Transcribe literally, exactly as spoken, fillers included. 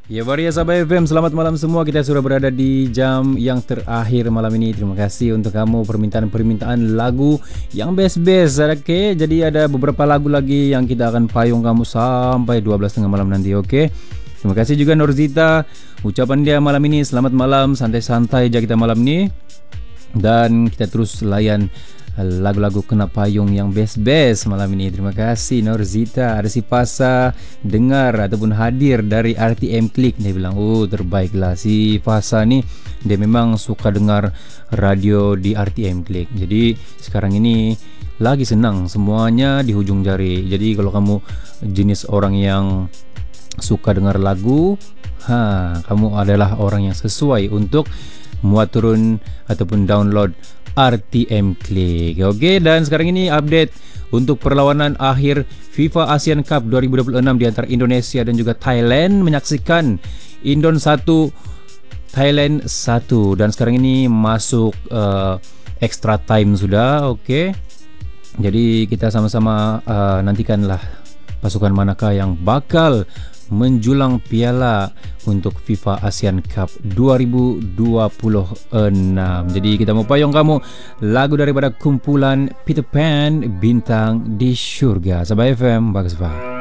Ya Varia Sabah F M, selamat malam semua. Kita sudah berada di jam yang terakhir malam ini. Terima kasih untuk kamu permintaan-permintaan lagu yang best-best. Oke, jadi ada beberapa lagu lagi yang kita akan payung kamu sampai dua belas tiga puluh malam nanti. Oke. Terima kasih juga Norzita. Ucapan dia malam ini, selamat malam, santai-santai aja kita malam ini. Dan kita terus layan lagu-lagu kena payung yang best-best malam ini. Terima kasih Norzita. Ada si Fasa dengar ataupun hadir dari R T M Klik. Dia bilang, oh terbaiklah si Fasa ni. Dia memang suka dengar radio di R T M Klik. Jadi sekarang ini lagi senang, semuanya di hujung jari. Jadi kalau kamu jenis orang yang suka dengar lagu, ha, kamu adalah orang yang sesuai untuk muat turun ataupun download R T M Klik. Okey, dan sekarang ini update untuk perlawanan akhir FIFA Asian Cup dua ribu dua puluh enam di antara Indonesia dan juga Thailand. Menyaksikan Indon satu Thailand satu, dan sekarang ini masuk uh, extra time sudah. Okey. Jadi kita sama-sama uh, nantikanlah pasukan manakah yang bakal menjulang piala untuk FIFA Asian Cup dua ribu dua puluh enam. Jadi kita mau payung kamu lagu daripada kumpulan Peter Pan, Bintang di Syurga. Sabah F M, bagus Pak.